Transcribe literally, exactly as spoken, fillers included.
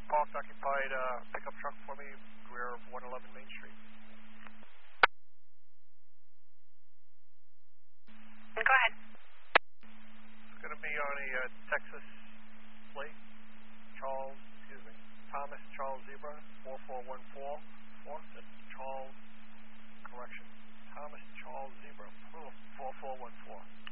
parked occupied uh, pickup truck for me, rear of one eleven Main Street. Go ahead. It's going to be on a uh, Texas plate. Charles, excuse me, Thomas Charles Zebra, four four one four four. That's Charles, correction, Thomas Charles Zebra, four four one four.